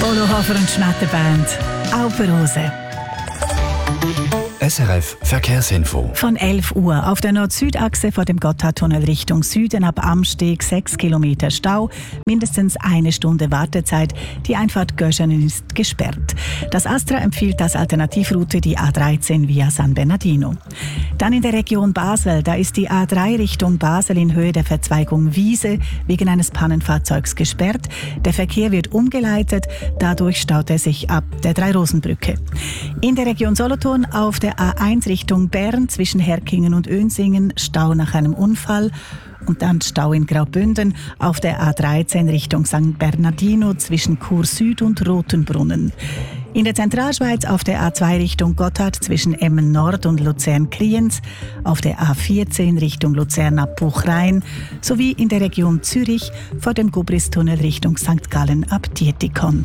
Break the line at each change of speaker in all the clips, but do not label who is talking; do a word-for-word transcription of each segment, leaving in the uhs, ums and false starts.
Polohofer und Schmetterband. Alpenrose.
S R F Verkehrsinfo.
Von elf Uhr auf der Nord-Süd-Achse vor dem Gotthardtunnel Richtung Süden ab Amsteg sechs Kilometer Stau, mindestens eine Stunde Wartezeit. Die Einfahrt Göschenen ist gesperrt. Das Astra empfiehlt als Alternativroute die A dreizehn via San Bernardino. Dann in der Region Basel, da ist die A drei Richtung Basel in Höhe der Verzweigung Wiese wegen eines Pannenfahrzeugs gesperrt. Der Verkehr wird umgeleitet, dadurch staut er sich ab der Drei-Rosen-Brücke. In der Region Solothurn auf der A eins Richtung Bern zwischen Herkingen und Önsingen Stau nach einem Unfall. Und dann Stau in Graubünden auf der A dreizehn Richtung San Bernardino zwischen Chur Süd und Rotenbrunnen. In der Zentralschweiz auf der A zwei Richtung Gotthard zwischen Emmen Nord und Luzern-Kriens, auf der A vierzehn Richtung Luzern ab Buchrein sowie in der Region Zürich vor dem Gubristunnel Richtung Sankt Gallen ab Dietikon.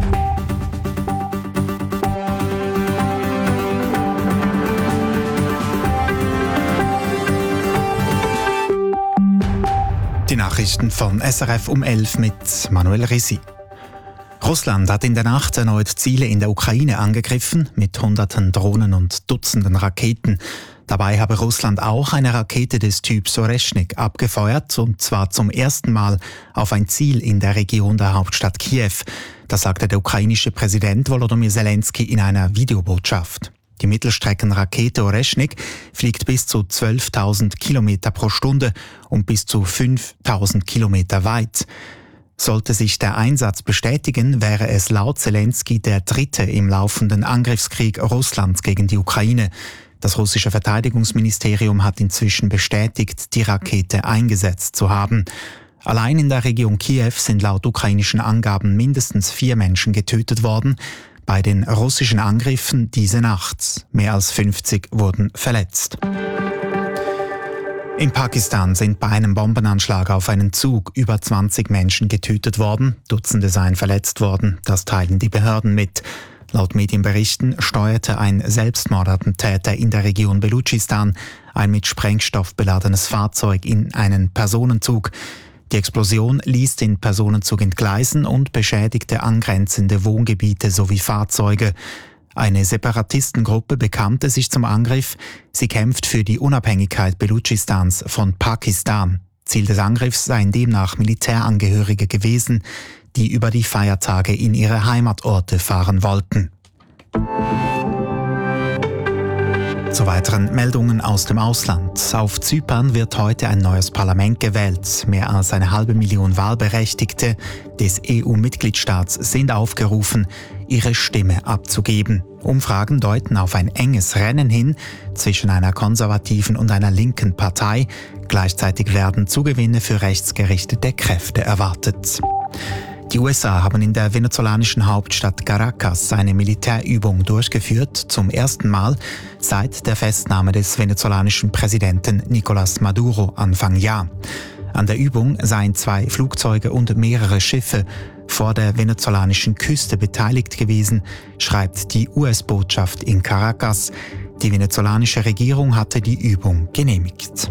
Die Nachrichten von S R F um elf mit Manuel Risi. Russland hat in der Nacht erneut Ziele in der Ukraine angegriffen, mit hunderten Drohnen und Dutzenden Raketen. Dabei habe Russland auch eine Rakete des Typs Oreschnik abgefeuert, und zwar zum ersten Mal auf ein Ziel in der Region der Hauptstadt Kiew. Das sagte der ukrainische Präsident Volodymyr Zelensky in einer Videobotschaft. Die Mittelstreckenrakete Oreschnik fliegt bis zu zwölftausend Kilometer pro Stunde und bis zu fünftausend Kilometer weit. Sollte sich der Einsatz bestätigen, wäre es laut Zelensky der dritte im laufenden Angriffskrieg Russlands gegen die Ukraine. Das russische Verteidigungsministerium hat inzwischen bestätigt, die Rakete eingesetzt zu haben. Allein in der Region Kiew sind laut ukrainischen Angaben mindestens vier Menschen getötet worden. Bei den russischen Angriffen diese Nacht. Mehr als fünfzig wurden verletzt. In Pakistan sind bei einem Bombenanschlag auf einen Zug über zwanzig Menschen getötet worden. Dutzende seien verletzt worden. Das teilen die Behörden mit. Laut Medienberichten steuerte ein Selbstmordattentäter in der Region Belutschistan ein mit Sprengstoff beladenes Fahrzeug in einen Personenzug. Die Explosion ließ den Personenzug entgleisen und beschädigte angrenzende Wohngebiete sowie Fahrzeuge. Eine Separatistengruppe bekannte sich zum Angriff. Sie kämpft für die Unabhängigkeit Belutschistans von Pakistan. Ziel des Angriffs seien demnach Militärangehörige gewesen, die über die Feiertage in ihre Heimatorte fahren wollten. Zu weiteren Meldungen aus dem Ausland. Auf Zypern wird heute ein neues Parlament gewählt. Mehr als eine halbe Million Wahlberechtigte des E U-Mitgliedstaats sind aufgerufen, ihre Stimme abzugeben. Umfragen deuten auf ein enges Rennen hin zwischen einer konservativen und einer linken Partei. Gleichzeitig werden Zugewinne für rechtsgerichtete Kräfte erwartet. Die U S A haben in der venezolanischen Hauptstadt Caracas eine Militärübung durchgeführt, zum ersten Mal seit der Festnahme des venezolanischen Präsidenten Nicolás Maduro Anfang Jahr. An der Übung seien zwei Flugzeuge und mehrere Schiffe vor der venezolanischen Küste beteiligt gewesen, schreibt die U S-Botschaft in Caracas. Die venezolanische Regierung hatte die Übung genehmigt.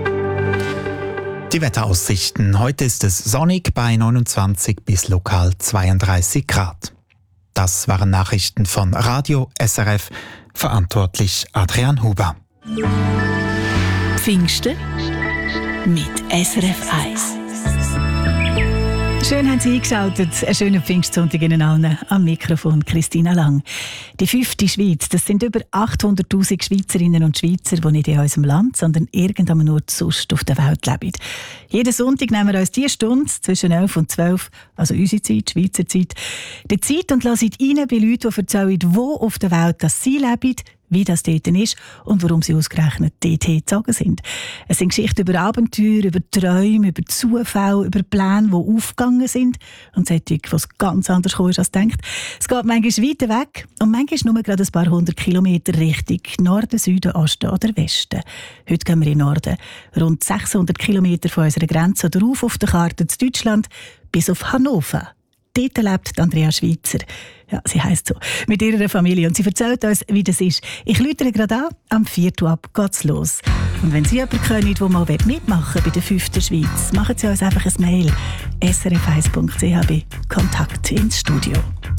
Die Wetteraussichten. Heute ist es sonnig bei neunundzwanzig bis lokal zweiunddreißig Grad. Das waren Nachrichten von Radio S R F, verantwortlich Adrian Huber.
Pfingsten mit S R F eins. Schön haben Sie eingeschaltet. Einen schönen Pfingstsonntag Ihnen allen. Am Mikrofon Christina Lang. Die fünfte Schweiz, das sind über achthunderttausend Schweizerinnen und Schweizer, die nicht in unserem Land, sondern irgendwann nur sonst auf der Welt leben. Jeden Sonntag nehmen wir uns diese Stunde zwischen elf und zwölf, also unsere Zeit, Schweizer Zeit, die Zeit und lassen rein bei Leuten, die erzählen, wo auf der Welt das sie leben, wie das dort ist und warum sie ausgerechnet dorthin gezogen sind. Es sind Geschichten über Abenteuer, über Träume, über Zufälle, über Pläne, die aufgegangen sind und solche, was ganz anders kam als denkt. Es geht manchmal weiter weg und manchmal nur gerade ein paar hundert Kilometer Richtung Norden, Süden, Osten oder Westen. Heute gehen wir in den Norden. Rund sechshundert Kilometer von unserer Grenze drauf auf der Karte zu Deutschland bis auf Hannover. Dort lebt Andrea Schweitzer. Ja, sie heisst so. Mit ihrer Familie. Und sie erzählt uns, wie das ist. Ich läutere gerade an. Am vierten ab geht's los. Und wenn Sie jemanden kennen, der mal mitmachen bei der fünften Schweiz, machen Sie uns einfach ein Mail. s r f eins punkt c h bei Kontakt ins Studio.